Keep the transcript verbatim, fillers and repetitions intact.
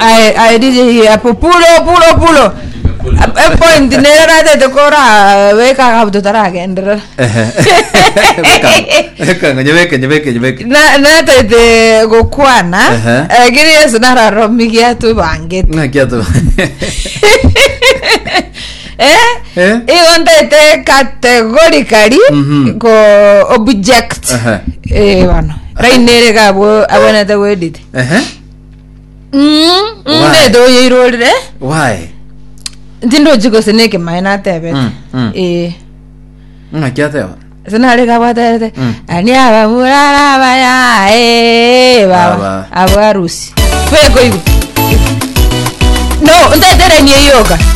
ai ai dije apo pulo pulo pulo e point nera de decora we ka abdo tarage ndra eka nyebeke nyebeke nyebeke na na te de go kwana agiri es na raro migia tu banget na kia tu eh e onde te categorically go object eh bueno rainere ga bo abana te wedit eh mm ne do yirole why ndindo jigo seneke maina tebe eh na kia te senale ga bata ani aba murara baya eh baba abarusi fego igu no ndete ni yoga